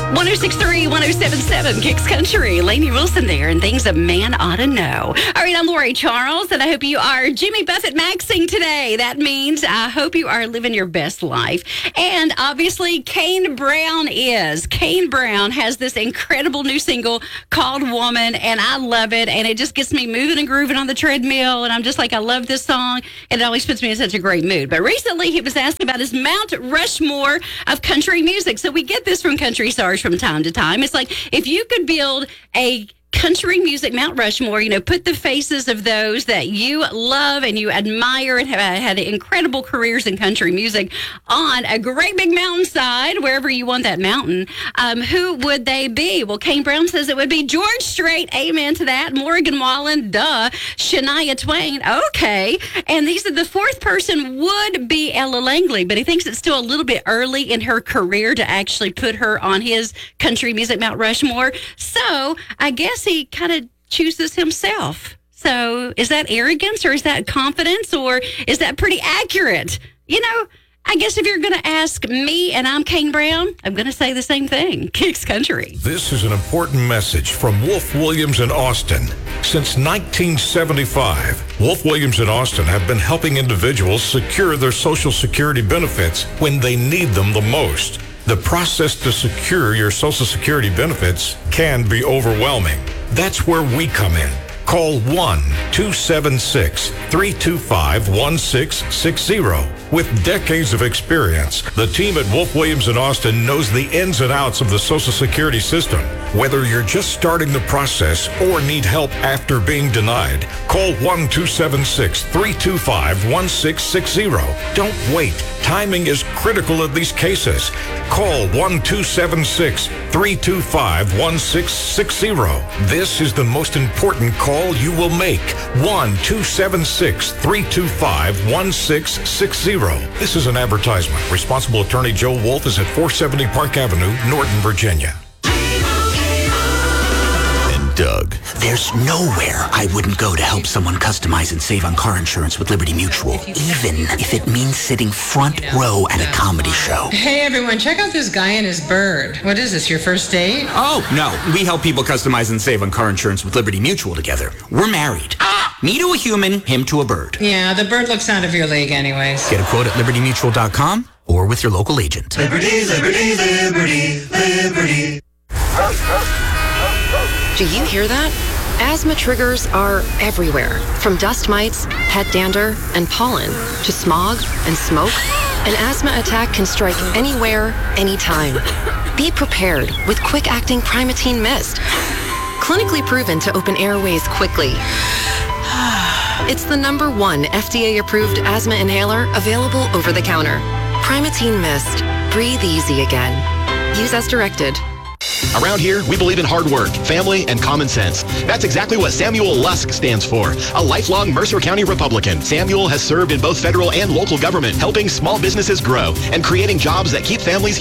1063, 1077, Kicks Country. Lainey Wilson there, and things a man ought to know. All right, I'm Lori Charles, and I hope you are Jimmy Buffett maxing today. That means I hope you are living your best life. And obviously, Kane Brown is. Kane Brown has this incredible new single called Woman, and I love it. And it just gets me moving and grooving on the treadmill. And I'm just like, I love this song. And it always puts me in such a great mood. But recently, he was asked about his Mount Rushmore of country music. So we get this from country stars from time to time. It's like, if you could build a country music Mount Rushmore, put the faces of those that you love and you admire and have had incredible careers in country music on a great big mountainside, wherever you want that mountain, who would they be? Well, Kane Brown says it would be George Strait. Amen to that. Morgan Wallen. Duh. Shania Twain. Okay. And he said the fourth person would be Ella Langley, but he thinks it's still a little bit early in her career to actually put her on his country music Mount Rushmore. So I guess he kind of chooses himself. So is that arrogance, or is that confidence, or is that pretty accurate? I guess if you're going to ask me, and I'm Kane Brown, I'm going to say the same thing. Kicks Country. This is an important message from Wolf Williams in Austin. Since 1975, Wolf Williams in Austin have been helping individuals secure their Social Security benefits when they need them the most. The process to secure your Social Security benefits can be overwhelming. That's where we come in. Call 1-276-325-1660. With decades of experience, the team at Wolf Williams in Austin knows the ins and outs of the Social Security system. Whether you're just starting the process or need help after being denied, call 1-276-325-1660. Don't wait. Timing is critical in these cases. Call 1-276-325-1660. This is the most important call you will make. 1-276-325-1660. This is an advertisement. Responsible attorney Joe Wolf is at 470 Park Avenue, Norton, Virginia. Doug. There's nowhere I wouldn't go to help someone customize and save on car insurance with Liberty Mutual, even if it means sitting front row at a comedy show. Hey everyone, check out this guy and his bird. What is this, your first date? Oh, no. We help people customize and save on car insurance with Liberty Mutual together. We're married. Me to a human, him to a bird. Yeah, the bird looks out of your league anyways. Get a quote at libertymutual.com or with your local agent. Liberty, liberty, liberty, liberty. Do you hear that? Asthma triggers are everywhere, from dust mites, pet dander, and pollen, to smog and smoke. An asthma attack can strike anywhere, anytime. Be prepared with quick-acting Primatene Mist. Clinically proven to open airways quickly. It's the #1 FDA-approved asthma inhaler available over the counter. Primatene Mist. Breathe easy again. Use as directed. Around here, we believe in hard work, family, and common sense. That's exactly what Samuel Lusk stands for. A lifelong Mercer County Republican, Samuel has served in both federal and local government, helping small businesses grow and creating jobs that keep families